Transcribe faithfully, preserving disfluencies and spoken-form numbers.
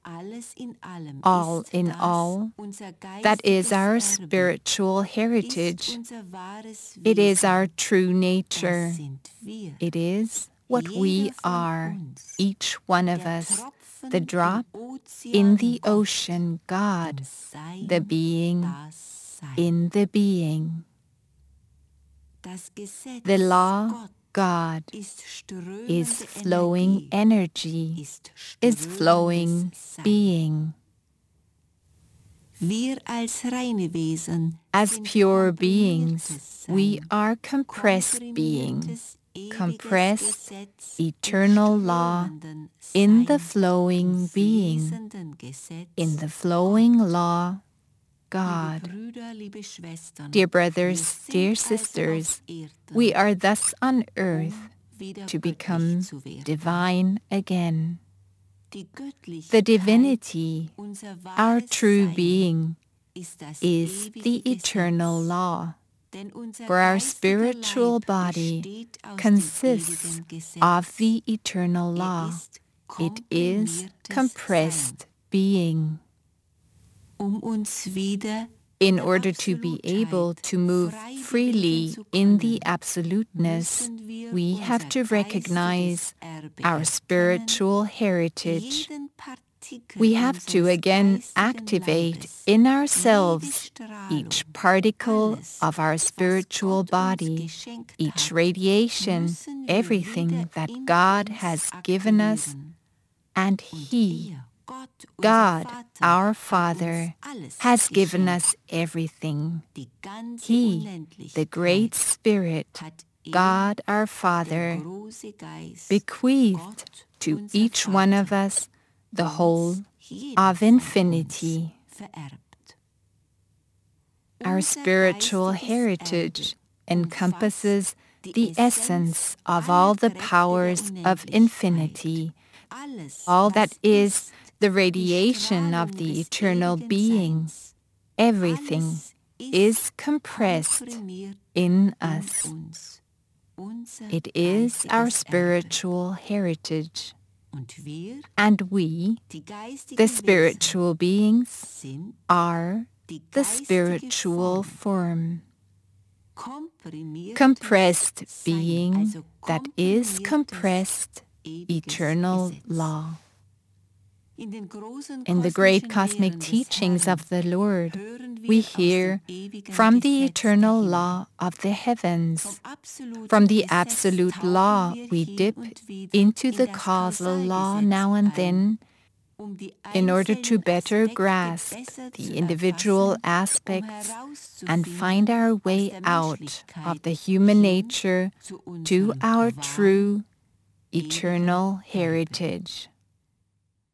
all in all, that is our spiritual heritage. It is our true nature. It is what we are, each one of us, the drop in the ocean, God, the being in the being. The law, God, is flowing energy, is flowing being. As pure beings, we are compressed being, compressed eternal law in the flowing being, in the flowing law, God. Dear brothers, dear sisters, we are thus on earth to become divine again. The divinity, our true being, is the eternal law, for our spiritual body consists of the eternal law. It is compressed being. In order to be able to move freely in the absoluteness, we have to recognize our spiritual heritage. We have to again activate in ourselves each particle of our spiritual body, each radiation, everything that God has given us, and He, God, our Father, has given us everything. He, the Great Spirit, God our Father, bequeathed to each one of us the whole of infinity. Our spiritual heritage encompasses the essence of all the powers of infinity, all that is the radiation of the eternal being. Everything is compressed in us. It is our spiritual heritage. And we, the spiritual beings, are the spiritual form. Compressed being that is compressed eternal law. In the great cosmic teachings of the Lord, we hear from the eternal law of the heavens. From the absolute law, we dip into the causal law now and then in order to better grasp the individual aspects and find our way out of the human nature to our true eternal heritage.